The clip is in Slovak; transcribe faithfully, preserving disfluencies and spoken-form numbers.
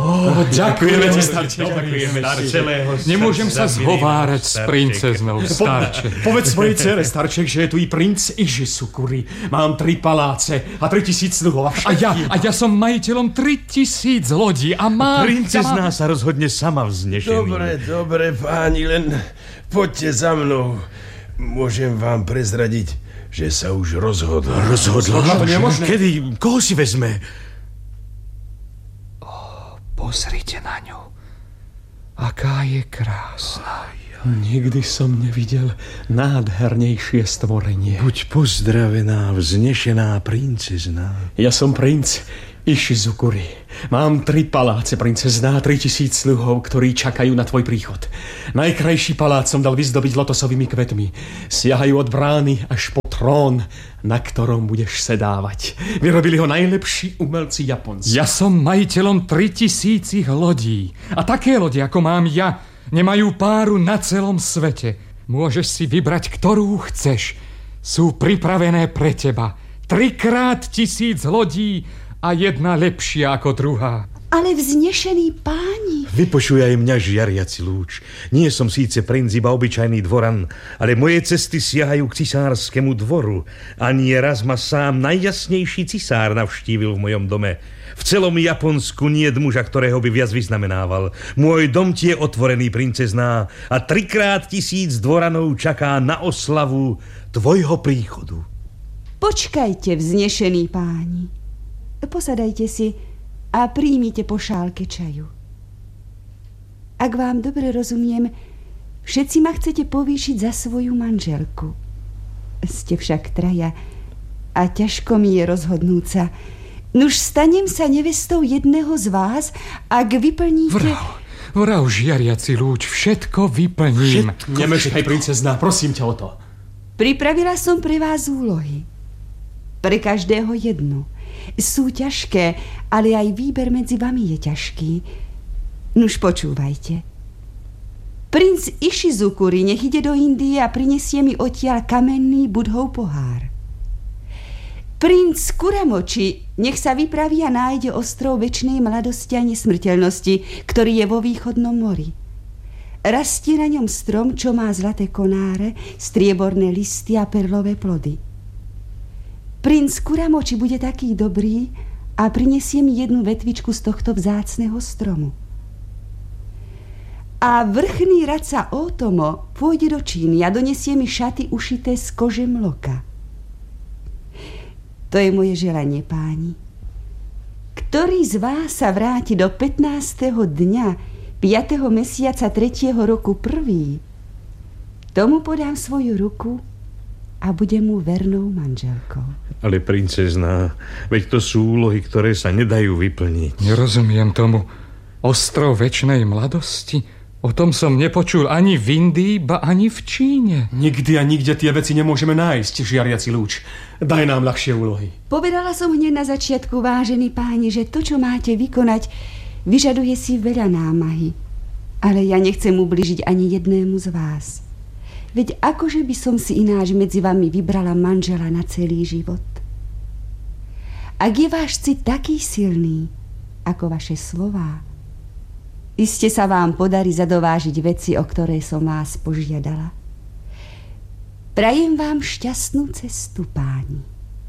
Oh, ďakujeme ti, starček. Ďakujeme ti. Nemôžem sa zhovárať s princeznou, starček. Povedz svojej dcere, starček, že je tu i princ Ižisukuri. Mám tri paláce a tri tisíc sluhov. A ja, a ja som majiteľom tri tisíc lodí a mám... Princezná sa rozhodne sama vznešený. Dobre, dobre, páni, len poďte za mnou. Môžem vám prezradiť, že sa už rozhodla. Rozhodla? To nemožné. Kedy? Koho si vezme? Pozrite na ňu. Aká je krásna. Nikdy som nevidel nádhernejšie stvorenie. Buď pozdravená, vznešená princezná. Ja som princ Išizukuri. Mám tri paláce, princezná, tri tisíc sluhov, ktorí čakajú na tvoj príchod. Najkrajší palác som dal vyzdobiť lotosovými kvetmi. Siahajú od brány až po trón, na ktorom budeš sedávať. Vyrobili ho najlepší umelci Japonci. Ja som majiteľom tri tisícich lodí. A také lode, ako mám ja, nemajú páru na celom svete. Môžeš si vybrať, ktorú chceš. Sú pripravené pre teba. Trikrát tisíc lodí a jedna lepšia ako druhá. Ale vznešení páni... Vypočuj aj mňa, žiariaci lúč. Nie som síce princ, iba obyčajný dvoran, ale moje cesty siahajú k cisárskému dvoru. Ani raz ma sám najjasnejší cisár navštívil v mojom dome. V celom Japonsku nie je muža, ktorého by viac vyznamenával. Môj dom ti je otvorený, princezná, a trikrát tisíc dvoranov čaká na oslavu tvojho príchodu. Počkajte, vznešení páni. Posadajte si a príjmite po šálke čaju. Ak vám dobre rozumiem, všetci ma chcete povýšiť za svoju manželku. Ste však traja a ťažko mi je rozhodnúť sa. Nuž stanem sa nevestou jedného z vás, ak vyplníte... Vrav, vrav, žiariaci lúč, všetko vyplním. Všetko, Nemeškaj, princezná, prosím ťa o to. Pripravila som pre vás úlohy. Pre každého jednu. Sú ťažké, ale aj výber medzi vami je ťažký. Nuž počúvajte. Princ Išizukuri nech ide do Indie a prinesie mi odtiaľ kamenný Budhov pohár. Princ Kuramoči nech sa vypraví a nájde ostrov večnej mladosti a nesmrteľnosti, ktorý je vo východnom mori. Rastie na ňom strom, čo má zlaté konáre, strieborné listy a perlové plody. Princ Kuramoči bude taký dobrý a prinesie mi jednu vetvičku z tohto vzácneho stromu. A vrchný radca Otomo pôjde do Číny a donesie mi šaty ušité z kože mloka. To je moje želanie, páni. Ktorý z vás sa vráti do pätnásteho dňa piateho mesiaca tretieho roku prvý, tomu podám svoju ruku a budem mu vernou manželkou. Ale princezná, veď to sú úlohy, ktoré sa nedajú vyplniť. Nerozumiem tomu. Ostrov večnej mladosti? O tom som nepočul ani v Indii, ba ani v Číne. Nikdy a nikde tie veci nemôžeme nájsť, žiariaci lúč. Daj nám ľahšie úlohy. Povedala som hneď na začiatku, vážení páni, že to, čo máte vykonať, vyžaduje si veľa námahy. Ale ja nechcem ubližiť ani jednému z vás. Veď akože by som si ináč medzi vami vybrala manžela na celý život. Ak je váš cit taký silný, ako vaše slová, iste sa vám podarí zadovážiť veci, o ktoré som vás požiadala. Prajem vám šťastnú cestu, páni.